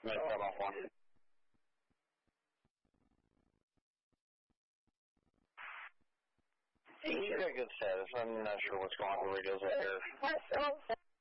I'm going to cut off one. You got good status. I'm not sure what's going on with the radios out here.